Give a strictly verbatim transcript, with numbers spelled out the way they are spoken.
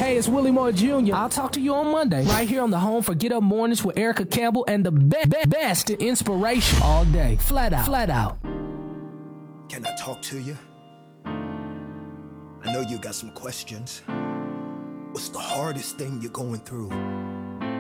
Hey, it's Willie Moore Junior I'll talk to you on Monday, right here on the home for Get Up Mornings with Erica Campbell and the be- be- best in inspiration all day. Flat out, flat out. Can I talk to you? I know you got some questions. What's the hardest thing you're going through?